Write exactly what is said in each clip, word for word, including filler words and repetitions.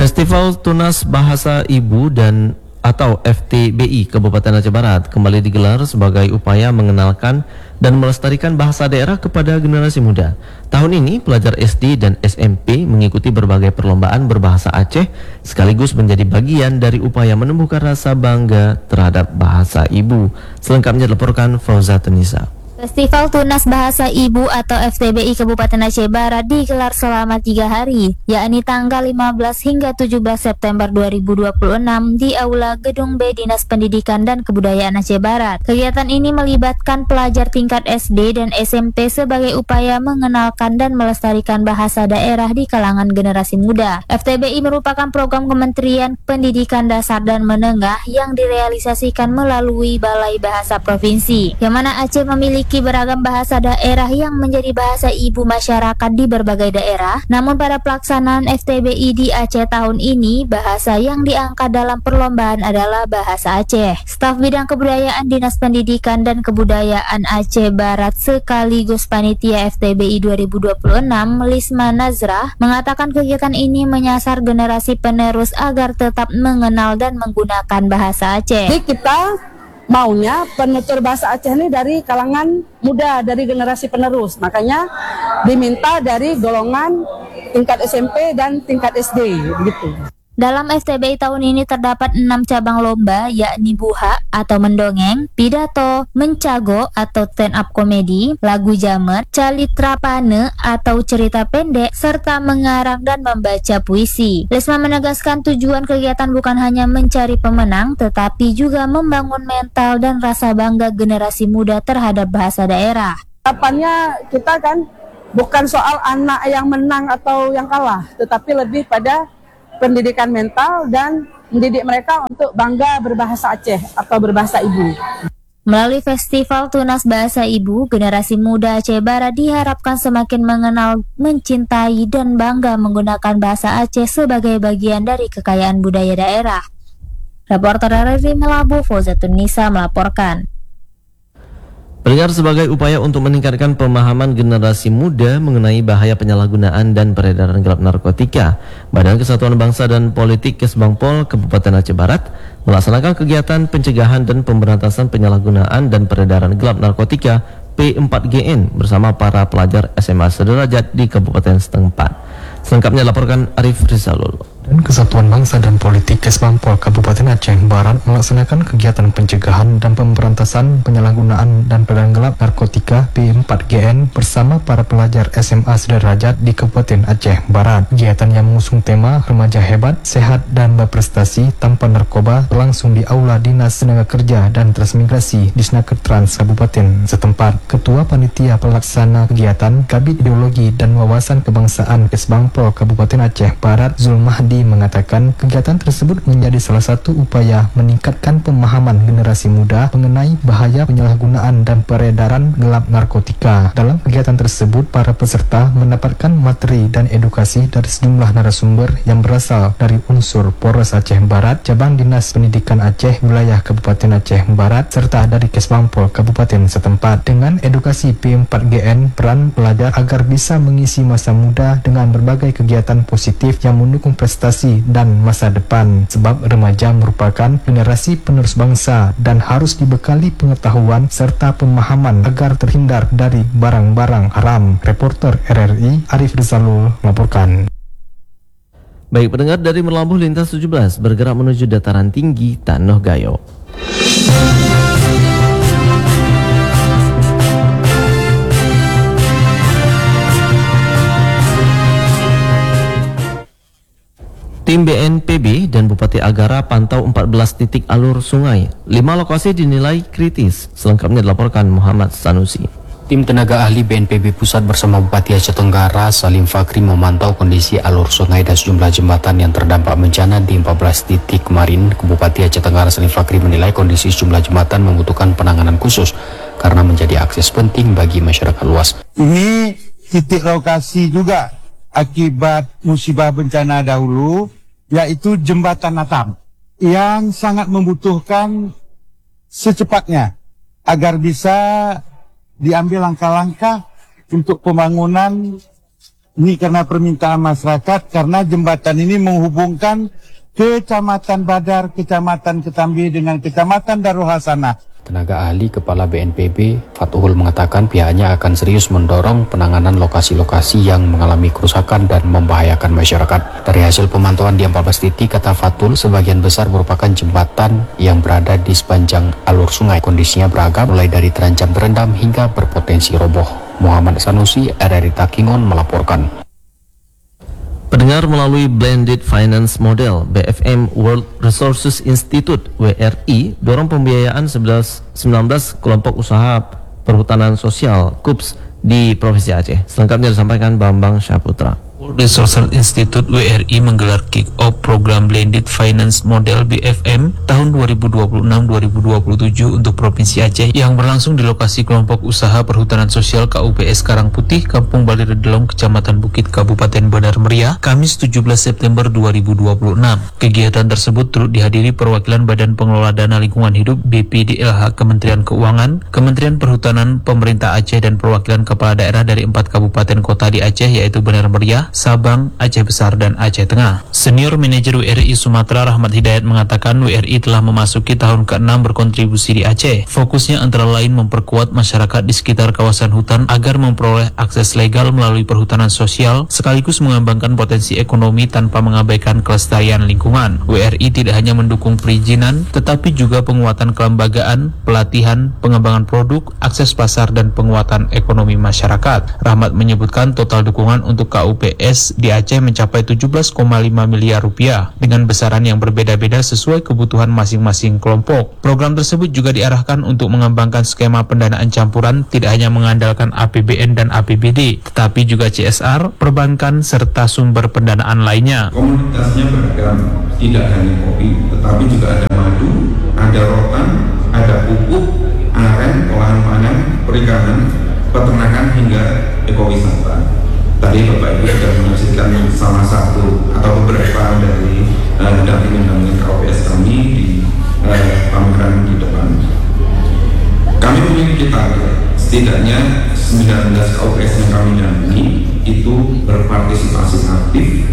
Festival Tunas Bahasa Ibu dan atau F T B I Kabupaten Aceh Barat kembali digelar sebagai upaya mengenalkan dan melestarikan bahasa daerah kepada generasi muda. Tahun ini pelajar S D dan S M P mengikuti berbagai perlombaan berbahasa Aceh sekaligus menjadi bagian dari upaya menumbuhkan rasa bangga terhadap bahasa ibu. Selengkapnya dilaporkan Fauzatun Nisa. Festival Tunas Bahasa Ibu atau F T B I Kabupaten Aceh Barat digelar selama tiga hari, yakni tanggal lima belas hingga tujuh belas September dua ribu dua puluh enam di Aula Gedung B Dinas Pendidikan dan Kebudayaan Aceh Barat. Kegiatan ini melibatkan pelajar tingkat S D dan S M P sebagai upaya mengenalkan dan melestarikan bahasa daerah di kalangan generasi muda. F T B I merupakan program Kementerian Pendidikan Dasar dan Menengah yang direalisasikan melalui Balai Bahasa Provinsi, yang mana Aceh memiliki beragam bahasa daerah yang menjadi bahasa ibu masyarakat di berbagai daerah. Namun pada pelaksanaan F T B I di Aceh tahun ini, bahasa yang diangkat dalam perlombaan adalah bahasa Aceh. Staf Bidang Kebudayaan Dinas Pendidikan dan Kebudayaan Aceh Barat sekaligus Panitia F T B I dua ribu dua puluh enam, Lisma Nazrah, mengatakan kegiatan ini menyasar generasi penerus agar tetap mengenal dan menggunakan bahasa Aceh. Jadi kita maunya penutur bahasa Aceh ini dari kalangan muda, dari generasi penerus. Makanya diminta dari golongan tingkat S M P dan tingkat S D gitu. Dalam F T B I tahun ini terdapat enam cabang lomba, yakni buha atau mendongeng, pidato, mencago atau stand up komedi, lagu jamet, calitrapane atau cerita pendek, serta mengarang dan membaca puisi. Lisma menegaskan tujuan kegiatan bukan hanya mencari pemenang, tetapi juga membangun mental dan rasa bangga generasi muda terhadap bahasa daerah. Harapannya kita kan bukan soal anak yang menang atau yang kalah, tetapi lebih pada pendidikan mental dan mendidik mereka untuk bangga berbahasa Aceh atau berbahasa ibu. Melalui Festival Tunas Bahasa Ibu, generasi muda Aceh Barat diharapkan semakin mengenal, mencintai, dan bangga menggunakan bahasa Aceh sebagai bagian dari kekayaan budaya daerah. Reporter R R I Melabu, Fauzatun Nisa melaporkan. Pendengar, sebagai upaya untuk meningkatkan pemahaman generasi muda mengenai bahaya penyalahgunaan dan peredaran gelap narkotika, Badan Kesatuan Bangsa dan Politik Kesbangpol Kabupaten Aceh Barat melaksanakan kegiatan pencegahan dan pemberantasan penyalahgunaan dan peredaran gelap narkotika P empat G N bersama para pelajar S M A sederajat di kabupaten setempat. Selengkapnya laporkan Arif Rizalul. Dan Kesatuan Bangsa dan Politik Kesbangpol Kabupaten Aceh Barat melaksanakan kegiatan pencegahan dan pemberantasan penyalahgunaan dan peredaran gelap narkotika P empat G N bersama para pelajar S M A sederajat di Kabupaten Aceh Barat. Kegiatan yang mengusung tema Remaja Hebat, Sehat dan Berprestasi Tanpa Narkoba berlangsung di Aula Dinas Tenaga Kerja dan Transmigrasi Disnaker Trans Kabupaten setempat. Ketua Panitia Pelaksana Kegiatan Kabid Ideologi dan Wawasan Kebangsaan Kesbangpol Kabupaten Aceh Barat Zulmahdi mengatakan kegiatan tersebut menjadi salah satu upaya meningkatkan pemahaman generasi muda mengenai bahaya penyalahgunaan dan peredaran gelap narkotika. Dalam kegiatan tersebut, para peserta mendapatkan materi dan edukasi dari sejumlah narasumber yang berasal dari unsur Polres Aceh Barat, Cabang Dinas Pendidikan Aceh Wilayah Kabupaten Aceh Barat, serta dari Kesbangpol Kabupaten setempat. Dengan edukasi P empat G N, peran pelajar agar bisa mengisi masa muda dengan berbagai kegiatan positif yang mendukung prestasi dan masa depan, sebab remaja merupakan generasi penerus bangsa dan harus dibekali pengetahuan serta pemahaman agar terhindar dari barang-barang haram. Reporter R R I Arif Rizalul melaporkan. Baik pendengar, dari Melabuh lintas tujuh belas bergerak menuju dataran tinggi Tanoh Gayo. Tim B N P B dan Bupati Agara pantau empat belas titik alur sungai. lima lokasi dinilai kritis. Selengkapnya dilaporkan Muhammad Sanusi. Tim tenaga ahli B N P B Pusat bersama Bupati Aceh Tenggara Salim Fakri memantau kondisi alur sungai dan sejumlah jembatan yang terdampak bencana di empat belas titik kemarin. Bupati Aceh Tenggara Salim Fakri menilai kondisi sejumlah jembatan membutuhkan penanganan khusus karena menjadi akses penting bagi masyarakat luas. Ini titik lokasi juga akibat musibah bencana dahulu, yaitu jembatan Natam yang sangat membutuhkan secepatnya agar bisa diambil langkah-langkah untuk pembangunan Ini karena permintaan masyarakat, karena jembatan ini menghubungkan Kecamatan Badar, Kecamatan Ketambi dengan Kecamatan Darul Hasanah. Tenaga ahli Kepala B N P B, Fathul, mengatakan pihaknya akan serius mendorong penanganan lokasi-lokasi yang mengalami kerusakan dan membahayakan masyarakat. Dari hasil pemantauan di empat belas titik, kata Fathul, sebagian besar merupakan jembatan yang berada di sepanjang alur sungai. Kondisinya beragam, mulai dari terancam terendam hingga berpotensi roboh. Muhammad Sanusi, R R I Takingon melaporkan. Pendengar, melalui Blended Finance Model B F M World Resources Institute W R I dorong pembiayaan sembilan belas kelompok usaha perhutanan sosial K U P S di Provinsi Aceh. Selengkapnya disampaikan Bambang Syaputra. World Resources Institute W R I menggelar kick-off program Blended Finance Model B F M tahun dua ribu dua puluh enam dua ribu dua puluh tujuh untuk Provinsi Aceh yang berlangsung di lokasi kelompok usaha perhutanan sosial K U P S Karangputih, Kampung Baliredelong, Kecamatan Bukit, Kabupaten Bandar Meriah, Kamis tujuh belas September dua ribu dua puluh enam. Kegiatan tersebut turut dihadiri perwakilan Badan Pengelola Dana Lingkungan Hidup B P D L H Kementerian Keuangan, Kementerian Perhutanan Pemerintah Aceh, dan perwakilan kepala daerah dari empat kabupaten kota di Aceh, yaitu Bandar Meriah, Sabang, Aceh Besar, dan Aceh Tengah. Senior Manajer W R I Sumatera Rahmat Hidayat mengatakan W R I telah memasuki tahun keenam berkontribusi di Aceh. Fokusnya antara lain memperkuat masyarakat di sekitar kawasan hutan agar memperoleh akses legal melalui perhutanan sosial, sekaligus mengembangkan potensi ekonomi tanpa mengabaikan kelestarian lingkungan. W R I tidak hanya mendukung perizinan, tetapi juga penguatan kelembagaan, pelatihan, pengembangan produk, akses pasar, dan penguatan ekonomi masyarakat. Rahmat menyebutkan total dukungan untuk K U P S di Aceh mencapai tujuh belas koma lima miliar rupiah dengan besaran yang berbeda-beda sesuai kebutuhan masing-masing kelompok. Program tersebut juga diarahkan untuk mengembangkan skema pendanaan campuran tidak hanya mengandalkan A P B N dan A P B D, tetapi juga C S R, perbankan, serta sumber pendanaan lainnya. Komunitasnya beragam, tidak hanya kopi, tetapi juga ada madu, ada rotan, ada pupuk, aren, olahan pangan, perikanan, peternakan, hingga ekowisata. Tadi Bapak Ibu sudah menyaksikan salah satu atau beberapa dari dampingan-dampingan K U P S kami di uh, pameran di depan. Kami memiliki target setidaknya sembilan belas K U P S yang kami dampingi itu berpartisipasi aktif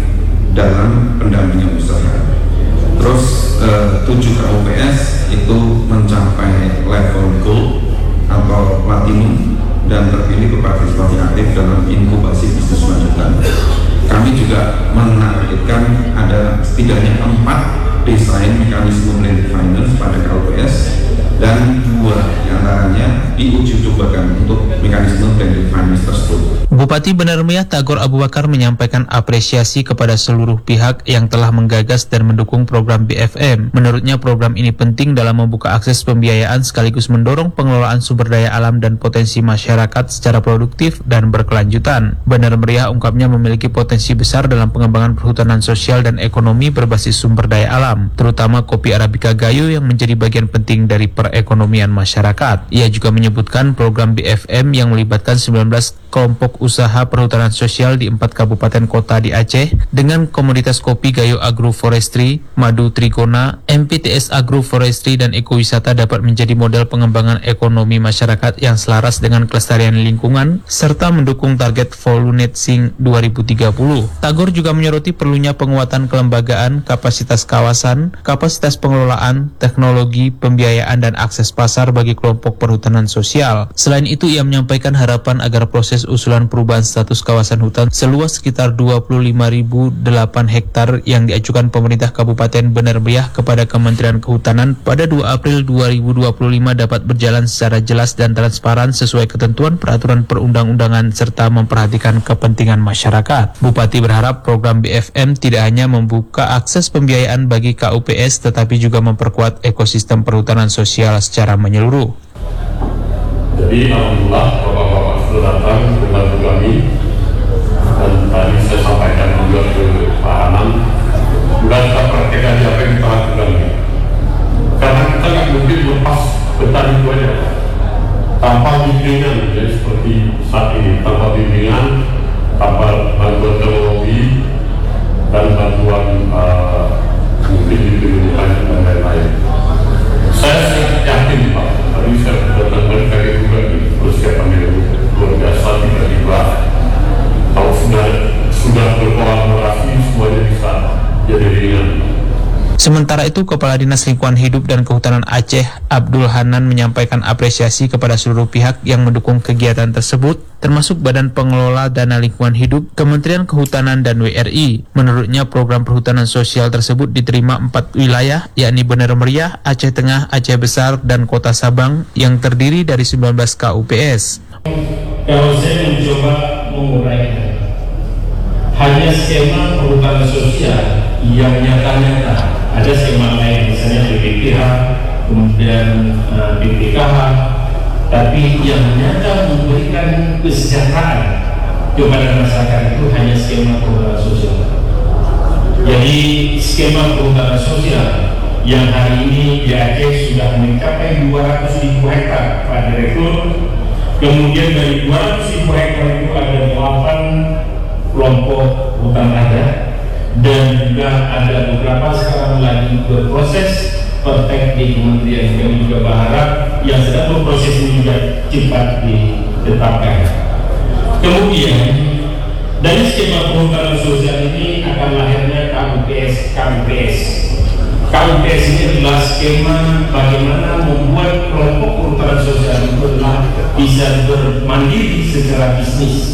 dalam pendampingan usaha. Terus uh, tujuh K U P S itu mencapai level gold atau platinum dan terpilih berpartisipasi aktif dalam inkubasi bisnis lanjutan. Kami juga menargetkan ada setidaknya empat desain mekanisme blended finance pada K U P S dan dua diantaranya diuji cobakan untuk mekanisme blended finance tersebut. Bupati Bandar Meriah Tagor Abu Bakar menyampaikan apresiasi kepada seluruh pihak yang telah menggagas dan mendukung program B F M. Menurutnya program ini penting dalam membuka akses pembiayaan sekaligus mendorong pengelolaan sumber daya alam dan potensi masyarakat secara produktif dan berkelanjutan. Bandar Meriah ungkapnya memiliki potensi besar dalam pengembangan perhutanan sosial dan ekonomi berbasis sumber daya alam, terutama kopi Arabica Gayo yang menjadi bagian penting dari perekonomian masyarakat. Ia juga menyebutkan program B F M yang melibatkan sembilan belas kelompok usaha perhutanan sosial di empat kabupaten kota di Aceh dengan komoditas kopi Gayo Agroforestry, Madu Trigona, M P T S Agroforestry, dan ekowisata dapat menjadi model pengembangan ekonomi masyarakat yang selaras dengan kelestarian lingkungan serta mendukung target Full Net Sink dua ribu tiga puluh. Tagor juga menyoroti perlunya penguatan kelembagaan, kapasitas kawasan, kapasitas pengelolaan, teknologi, pembiayaan, dan akses pasar bagi kelompok perhutanan sosial. Selain itu, ia menyampaikan harapan agar proses usulan perubahan status kawasan hutan seluas sekitar dua puluh lima ribu delapan hektar yang diajukan pemerintah Kabupaten Bandar Meriah kepada Kementerian Kehutanan pada dua April dua ribu dua puluh lima dapat berjalan secara jelas dan transparan sesuai ketentuan peraturan perundang-undangan serta memperhatikan kepentingan masyarakat. Bupati berharap program B F M tidak hanya membuka akses pembiayaan bagi K U P S tetapi juga memperkuat ekosistem perhutanan sosial secara menyeluruh. Jadi alhamdulillah Bapak-Bapak sudah datang membantu kami, dan tadi saya sampaikan juga ke Pak Anam, sudah kita praktekkan apa yang kita lakukan. Karena kita nggak mungkin lepas petani itu aja tanpa bimbingan, jadi seperti saat ini tanpa bimbingan, tanpa bantuan teknologi dan bantuan uh, mungkin diperlukan dan lain-lain. Saya sangat yakin Pak, tadi saya datang dari juga di persiapan yang luar biasa, tiba-tiba tahun sembilan ringan. Sementara itu, Kepala Dinas Lingkungan Hidup dan Kehutanan Aceh, Abdul Hanan, menyampaikan apresiasi kepada seluruh pihak yang mendukung kegiatan tersebut, termasuk Badan Pengelola Dana Lingkungan Hidup, Kementerian Kehutanan, dan W R I. Menurutnya, program perhutanan sosial tersebut diterima empat wilayah, yakni Bener Meriah, Aceh Tengah, Aceh Besar, dan Kota Sabang, yang terdiri dari sembilan belas K U P S. Kalau saya mencoba menguraikan, hanya skema perhutanan sosial yang nyata-nyata. Ada skema lain, misalnya B P P H, kemudian uh, B P K H, tapi yang nyata memberikan kesejahteraan kepada masyarakat itu hanya skema perhutanan sosial. Jadi skema perhutanan sosial yang hari ini di Aceh sudah mencapai dua ratus ribu hektar, Pak Direktur. Kemudian dari dua ratus ribu hektar itu ada delapan kelompok hutan adat, dan juga ada beberapa sekarang lagi berproses pertek di Kementerian. Kami juga berharap yang sedang berproses ini juga cepat ditetapkan. Kemudian dari skema perhutanan sosial ini akan lahirnya K U P S. K U P S K U P S ini adalah skema bagaimana membuat kelompok perhutanan sosial itu adalah bisa bermandiri secara bisnis.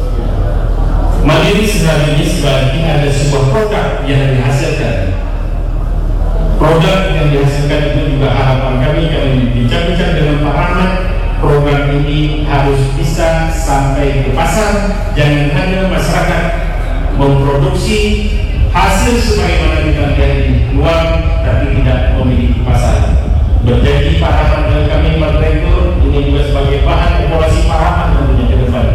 Mandiri secara bisnis berarti ada sebuah produk yang dihasilkan. Produk yang dihasilkan itu juga harapan kami, kami bincang-bincang dengan Pak Rahmat, program ini harus bisa sampai ke pasar. Jangan hanya masyarakat memproduksi hasil sebagaimana kita lihat di luar, tapi tidak memiliki pasar. Berjanji Pak Rahmat dan kami Pak Direktur, ini juga sebagai bahan evaluasi Pak Rahmat tentunya ke depan.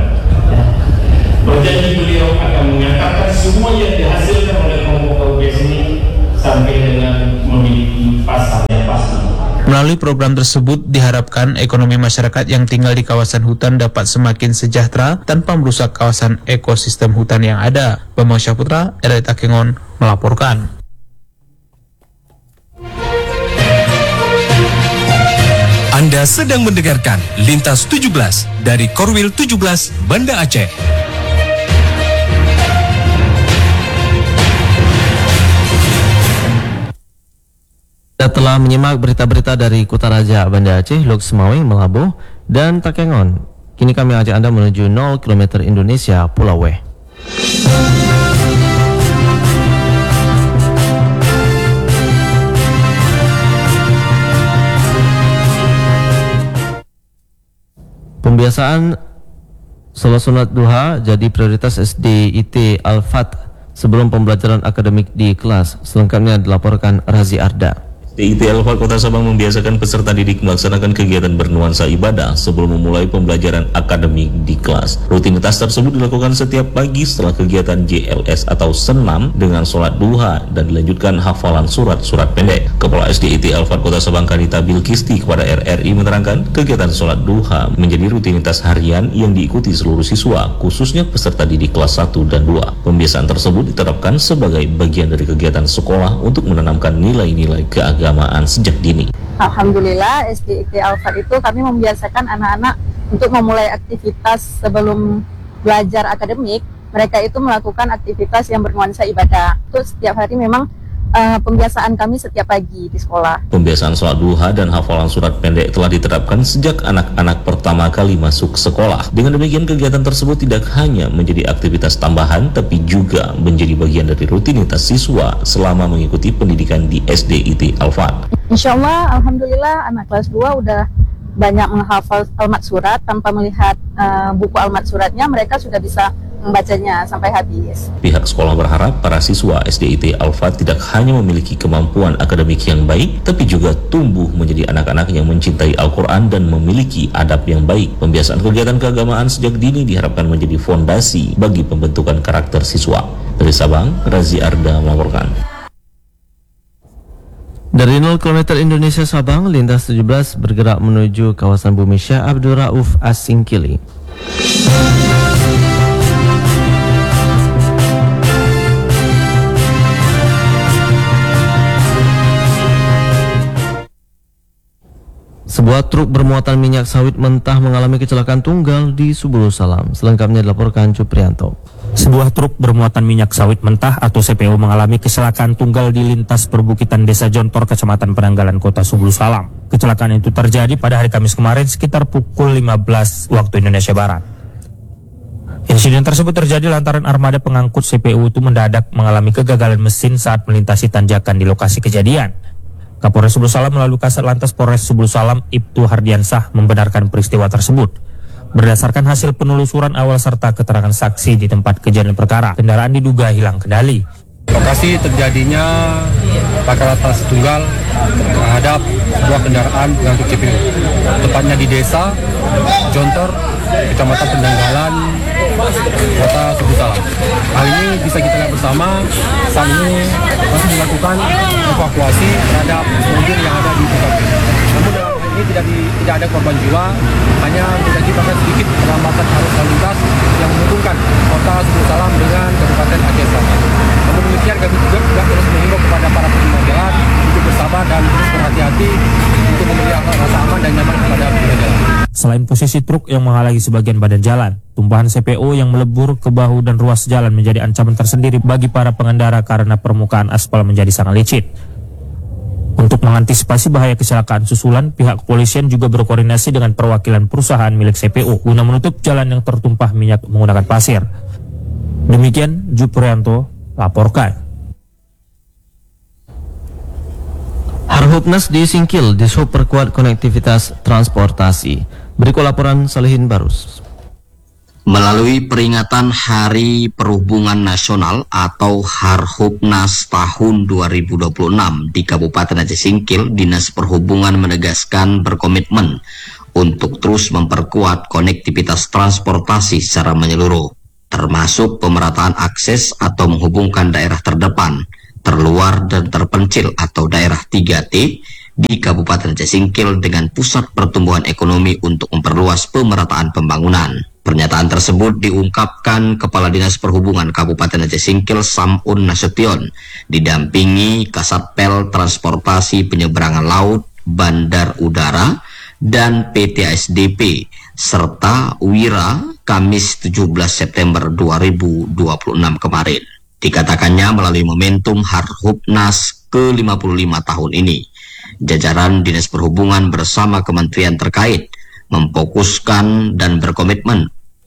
Berjanji beliau akan menyatakan semua yang dihasilkan oleh kelompok K U P S ini sampai dengan memiliki pasar yang pasti. Melalui program tersebut diharapkan ekonomi masyarakat yang tinggal di kawasan hutan dapat semakin sejahtera tanpa merusak kawasan ekosistem hutan yang ada. Bambang Syaputra, R R I Takengon melaporkan. Anda sedang mendengarkan Lintas tujuh belas dari Korwil tujuh belas Banda Aceh. Kita telah menyimak berita-berita dari Kutaraja, Banda Aceh, Lok Semawing, Melabuh, dan Takengon. Kini kami ajak Anda menuju nol kilometer Indonesia, Pulau Weh. Pembiasaan sholat sunat duha jadi prioritas S D I T Al-Fat sebelum pembelajaran akademik di kelas. Selengkapnya dilaporkan Razi Arda. S D I T Al-Fat Kota Sabang membiasakan peserta didik melaksanakan kegiatan bernuansa ibadah sebelum memulai pembelajaran akademik di kelas. Rutinitas tersebut dilakukan setiap pagi setelah kegiatan J L S atau senam dengan sholat duha dan dilanjutkan hafalan surat-surat pendek. Kepala S D I T Al-Fat Kota Sabang Kanita Bilkisti kepada R R I menerangkan kegiatan sholat duha menjadi rutinitas harian yang diikuti seluruh siswa, khususnya peserta didik kelas satu dan dua. Pembiasaan tersebut diterapkan sebagai bagian dari kegiatan sekolah untuk menanamkan nilai-nilai keagamaan keagamaan sejak dini. Alhamdulillah S D I T Al-Fat itu kami membiasakan anak-anak untuk memulai aktivitas sebelum belajar akademik. Mereka itu melakukan aktivitas yang bernuansa ibadah. Itu setiap hari memang uh, pembiasaan kami setiap pagi di sekolah. Pembiasaan sholat duha dan hafalan surat pendek telah diterapkan sejak anak-anak pertama kali masuk sekolah. Dengan demikian kegiatan tersebut tidak hanya menjadi aktivitas tambahan, tapi juga menjadi bagian dari rutinitas siswa selama mengikuti pendidikan di S D I T Al-Fat. Insya Allah, Alhamdulillah anak kelas dua udah banyak menghafal almat surat tanpa melihat uh, buku almat suratnya, mereka sudah bisa membacanya sampai habis. Pihak sekolah berharap para siswa S D I T Al-Fat tidak hanya memiliki kemampuan akademik yang baik, tapi juga tumbuh menjadi anak-anak yang mencintai Al-Quran dan memiliki adab yang baik. Pembiasaan kegiatan keagamaan sejak dini diharapkan menjadi fondasi bagi pembentukan karakter siswa. Dari Sabang, Razi Arda melaporkan. Dari nol kilometer Indonesia Sabang, lintas tujuh belas bergerak menuju kawasan Bumi Syah Abdul Rauf Asingkili. Sebuah truk bermuatan minyak sawit mentah mengalami kecelakaan tunggal di Subulu Salam. Selengkapnya dilaporkan Cuprianto. Sebuah truk bermuatan minyak sawit mentah atau C P O mengalami kecelakaan tunggal di lintas perbukitan Desa Jontor, Kecamatan Penanggalan, Kota Subul Salam. Kecelakaan itu terjadi pada hari Kamis kemarin sekitar pukul lima belas waktu Indonesia Barat. Insiden tersebut terjadi lantaran armada pengangkut C P O itu mendadak mengalami kegagalan mesin saat melintasi tanjakan di lokasi kejadian. Kapolres Subul Salam melalui Kasat Lantas Polres Subul Salam, Ibtu Hardiansah, membenarkan peristiwa tersebut. Berdasarkan hasil penelusuran awal serta keterangan saksi di tempat kejadian perkara, kendaraan diduga hilang kendali. Lokasi terjadinya laka lantas tunggal terhadap sebuah kendaraan pengangkut C P O, tepatnya di Desa Jontor, Kecamatan Penanggalan, Kota Subul Salam. Hal ini bisa kita lihat bersama, saat ini masih dilakukan evakuasi terhadap mobil yang ada di tkp. Namun dalam hal ini tidak, di, tidak ada korban jiwa, hanya mengakibatkan sedikit perlambatan arus lalu lintas yang menghubungkan Kota Subul Salam dengan Kabupaten Aceh Selatan. Namun demikian, kami juga juga terus mengimbau kepada para pengguna jalan untuk bersabar dan terus berhati-hati untuk memberikan rasa aman dan nyaman kepada pengguna jalan. Selain posisi truk yang menghalangi sebagian badan jalan, tumpahan C P O yang melebur ke bahu dan ruas jalan menjadi ancaman tersendiri bagi para pengendara karena permukaan aspal menjadi sangat licin. Untuk mengantisipasi bahaya kecelakaan susulan, pihak kepolisian juga berkoordinasi dengan perwakilan perusahaan milik C P O guna menutup jalan yang tertumpah minyak menggunakan pasir. Demikian, Juprianto laporkan. Harhubnas disingkil, Dishub perkuat konektivitas transportasi. Berikut laporan Salihin Barus. Melalui peringatan Hari Perhubungan Nasional atau Harhubnas tahun dua ribu dua puluh enam di Kabupaten Aceh Singkil, Dinas Perhubungan menegaskan berkomitmen untuk terus memperkuat konektivitas transportasi secara menyeluruh, termasuk pemerataan akses atau menghubungkan daerah terdepan, terluar dan terpencil atau daerah tiga T di Kabupaten Aceh Singkil dengan pusat pertumbuhan ekonomi untuk memperluas pemerataan pembangunan. Pernyataan tersebut diungkapkan Kepala Dinas Perhubungan Kabupaten Aceh Singkil Samun Nasution didampingi Kasatpel Transportasi Penyeberangan Laut, Bandar Udara, dan P T S D P serta Wira Kamis tujuh belas September dua ribu dua puluh enam kemarin. Dikatakannya melalui momentum Harhubnas ke lima puluh lima tahun ini, jajaran Dinas Perhubungan bersama kementerian terkait memfokuskan dan berkomitmen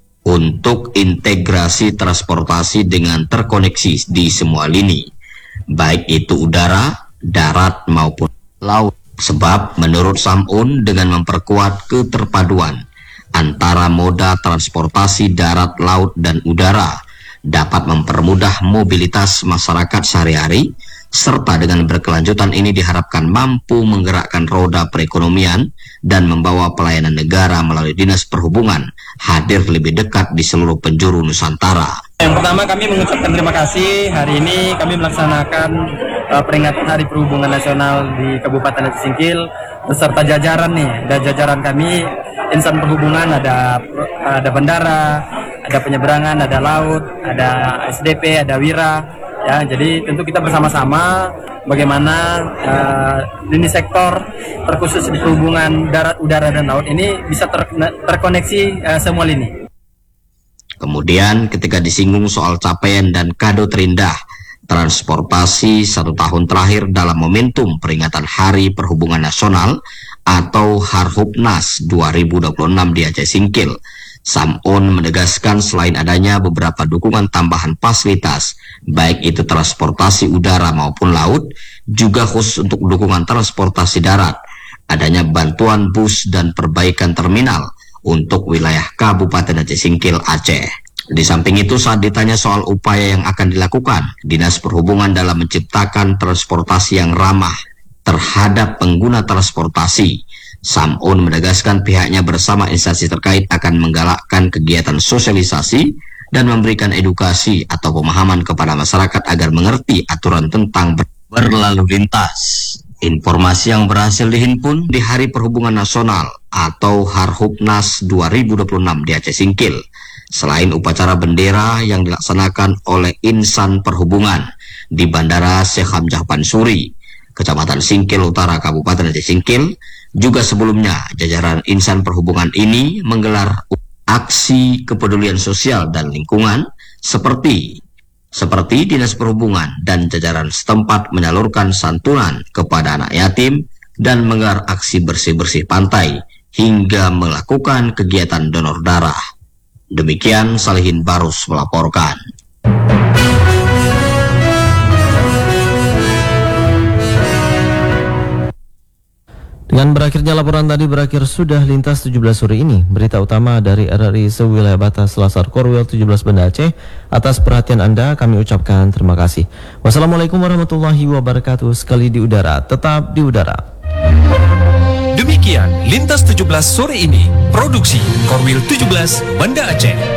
untuk integrasi transportasi dengan terkoneksi di semua lini, baik itu udara, darat maupun laut. Sebab menurut Samun, dengan memperkuat keterpaduan antara moda transportasi darat, laut, dan udara dapat mempermudah mobilitas masyarakat sehari-hari, serta dengan berkelanjutan ini diharapkan mampu menggerakkan roda perekonomian dan membawa pelayanan negara melalui Dinas Perhubungan hadir lebih dekat di seluruh penjuru Nusantara. Yang pertama, kami mengucapkan terima kasih. Hari ini kami melaksanakan uh, peringatan Hari Perhubungan Nasional di Kabupaten Aceh Singkil beserta jajaran nih, dan jajaran kami insan perhubungan, ada ada bandara, ada penyeberangan, ada laut, ada S D P, ada Wira. Ya, jadi tentu kita bersama-sama bagaimana uh, lini sektor terkhusus di perhubungan darat, udara, dan laut ini bisa ter terkoneksi uh, semua lini. Kemudian ketika disinggung soal capaian dan kado terindah transportasi satu tahun terakhir dalam momentum peringatan Hari Perhubungan Nasional atau Harhubnas dua ribu dua puluh enam di Aceh Singkil, Samun menegaskan selain adanya beberapa dukungan tambahan fasilitas, baik itu transportasi udara maupun laut, juga khusus untuk dukungan transportasi darat, adanya bantuan bus dan perbaikan terminal untuk wilayah Kabupaten Aceh Singkil, Aceh. Di samping itu, saat ditanya soal upaya yang akan dilakukan Dinas Perhubungan dalam menciptakan transportasi yang ramah terhadap pengguna transportasi, Samun menegaskan pihaknya bersama instansi terkait akan menggalakkan kegiatan sosialisasi dan memberikan edukasi atau pemahaman kepada masyarakat agar mengerti aturan tentang berlalu lintas. Informasi yang berhasil dihimpun di Hari Perhubungan Nasional atau Harhubnas dua ribu dua puluh enam di Aceh Singkil, selain upacara bendera yang dilaksanakan oleh insan perhubungan di Bandara Syekh Hamzah Pansuri, Kecamatan Singkil Utara, Kabupaten Aceh Singkil, juga sebelumnya jajaran insan perhubungan ini menggelar aksi kepedulian sosial dan lingkungan seperti seperti Dinas Perhubungan dan jajaran setempat menyalurkan santunan kepada anak yatim dan menggelar aksi bersih-bersih pantai hingga melakukan kegiatan donor darah. Demikian Salihin Barus melaporkan. Dengan berakhirnya laporan tadi berakhir sudah Lintas tujuh belas sore ini. Berita utama dari R R I sewilayah batas Selasar Korwil tujuh belas Banda Aceh. Atas perhatian Anda kami ucapkan terima kasih. Wassalamualaikum warahmatullahi wabarakatuh. Sekali di udara, tetap di udara. Demikian Lintas tujuh belas sore ini. Produksi Korwil tujuh belas Banda Aceh.